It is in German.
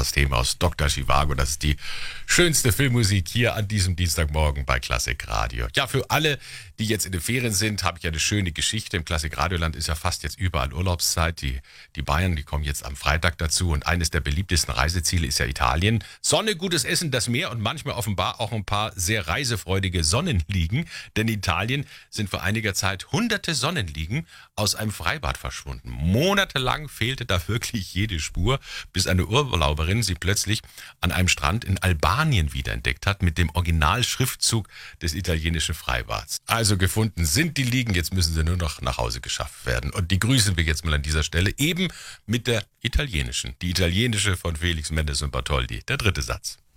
wunderbares Thema aus Dr. Zhivago. Das ist die schönste Filmmusik hier an diesem Dienstagmorgen bei Klassik Radio. Ja, für alle, die jetzt in den Ferien sind, habe ich eine schöne Geschichte. Im Klassik Radioland ist ja fast jetzt überall Urlaubszeit. Die Bayern, die kommen jetzt am Freitag dazu. Und eines der beliebtesten Reiseziele ist ja Italien. Sonne, gutes Essen, das Meer und manchmal offenbar auch ein paar sehr reisefreudige Sonnenliegen. Denn in Italien sind vor einiger Zeit hunderte Sonnenliegen aus einem Freibad verschwunden. Monatelang fehlte da wirklich jede Spur, bis eine Urlauberin sie plötzlich an einem Strand in Albanien wiederentdeckt hat mit dem Originalschriftzug des italienischen Freibads. Also gefunden sind die Liegen, jetzt müssen sie nur noch nach Hause geschafft werden. Und die grüßen wir jetzt mal an dieser Stelle eben mit der italienischen. Die italienische von Felix Mendes und Bartholdy. Der dritte Satz.